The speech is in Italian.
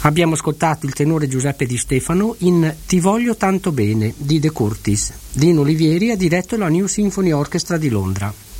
Abbiamo ascoltato il tenore Giuseppe Di Stefano in Ti voglio tanto bene di De Curtis. Dino Olivieri ha diretto la New Symphony Orchestra di Londra.